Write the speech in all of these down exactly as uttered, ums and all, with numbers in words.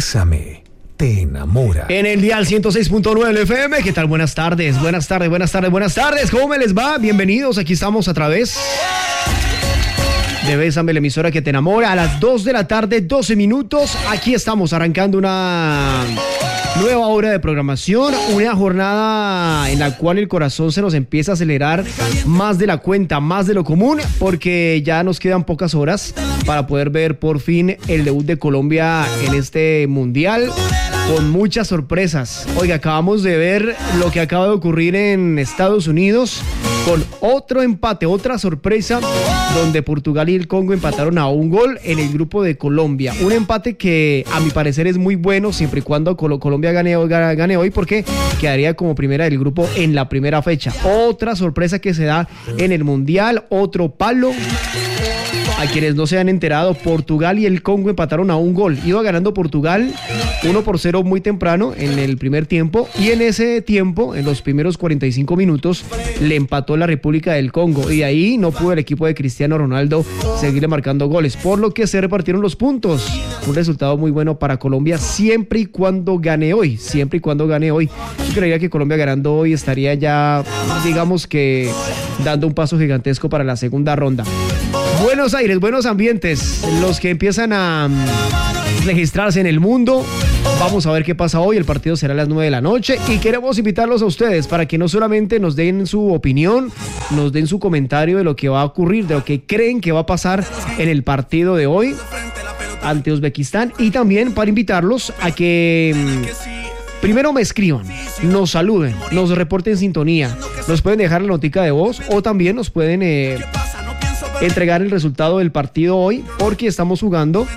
Bésame, te enamora. En el dial ciento seis punto nueve F M, ¿qué tal? Buenas tardes, buenas tardes, buenas tardes, buenas tardes. ¿Cómo me les va? Bienvenidos, aquí estamos a través de Bésame, la emisora que te enamora. A las dos de la tarde, doce minutos. Aquí estamos arrancando una nueva hora de programación, una jornada en la cual el corazón se nos empieza a acelerar más de la cuenta, más de lo común, porque ya nos quedan pocas horas para poder ver por fin el debut de Colombia en este mundial, con muchas sorpresas. Oiga, acabamos de ver lo que acaba de ocurrir en Estados Unidos con otro empate, otra sorpresa, donde Portugal y el Congo empataron a un gol en el grupo de Colombia. Un empate que a mi parecer es muy bueno siempre y cuando Col- Colombia gane, gane hoy, porque quedaría como primera del grupo en la primera fecha. Otra sorpresa que se da en el mundial, otro palo. A quienes no se han enterado, Portugal y el Congo empataron a un gol. Iba ganando Portugal uno por cero muy temprano en el primer tiempo, y en ese tiempo, en los primeros cuarenta y cinco minutos, le empató la República del Congo, y de ahí no pudo el equipo de Cristiano Ronaldo seguirle marcando goles, por lo que se repartieron los puntos. Un resultado muy bueno para Colombia siempre y cuando gane hoy, siempre y cuando gane hoy. Yo creería que Colombia ganando hoy estaría ya, digamos que, dando un paso gigantesco para la segunda ronda. Buenos Aires, buenos ambientes, los que empiezan a registrarse en el mundo. Vamos a ver qué pasa hoy. El partido será a las nueve de la noche y queremos invitarlos a ustedes para que no solamente nos den su opinión, nos den su comentario de lo que va a ocurrir, de lo que creen que va a pasar en el partido de hoy ante Uzbekistán, y también para invitarlos a que primero me escriban, nos saluden, nos reporten sintonía, nos pueden dejar la notica de voz o también nos pueden eh, entregar el resultado del partido hoy, porque estamos jugando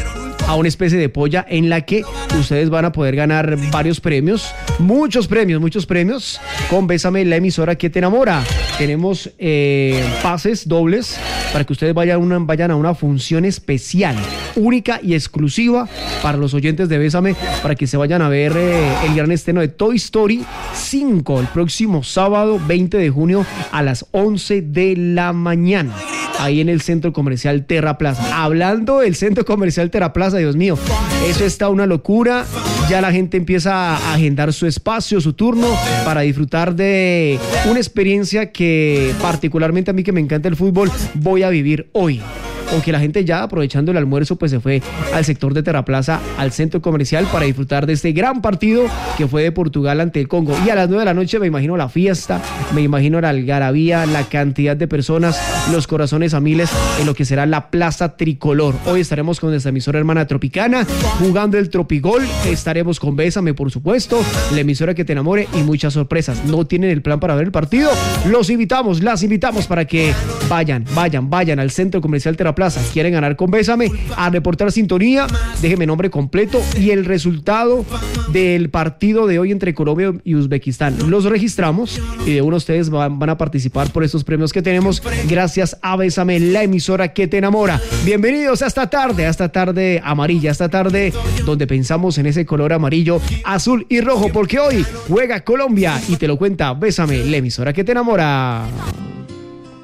a una especie de polla en la que ustedes van a poder ganar varios premios, muchos premios, muchos premios con Bésame, la emisora que te enamora. Tenemos eh, pases dobles para que ustedes vayan, una, vayan a una función especial, única y exclusiva para los oyentes de Bésame, para que se vayan a ver eh, el gran estreno de Toy Story cinco el próximo sábado veinte de junio a las once de la mañana, ahí en el Centro Comercial Terra Plaza. Hablando del Centro Comercial Terra Plaza, Dios mío, eso está una locura. Ya la gente empieza a agendar su espacio, su turno, para disfrutar de una experiencia que particularmente a mí, que me encanta el fútbol, voy a vivir hoy. Aunque la gente ya, aprovechando el almuerzo, pues se fue al sector de Terraplaza, al centro comercial, para disfrutar de este gran partido que fue de Portugal ante el Congo. Y a las nueve de la noche me imagino la fiesta, me imagino la algarabía, la cantidad de personas, los corazones a miles en lo que será la Plaza Tricolor. Hoy estaremos con nuestra emisora hermana Tropicana jugando el Tropigol, estaremos con Bésame, por supuesto, la emisora que te enamore, y muchas sorpresas. ¿No tienen el plan para ver el partido? Los invitamos, las invitamos para que vayan, vayan, vayan al centro comercial Terraplaza. Quieren ganar con Bésame, a reportar sintonía, déjeme nombre completo y el resultado del partido de hoy entre Colombia y Uzbekistán. Los registramos y de uno ustedes van, van a participar por estos premios que tenemos gracias a Bésame, la emisora que te enamora. Bienvenidos a esta tarde, a esta tarde amarilla, a esta tarde donde pensamos en ese color amarillo, azul y rojo, porque hoy juega Colombia y te lo cuenta Bésame, la emisora que te enamora.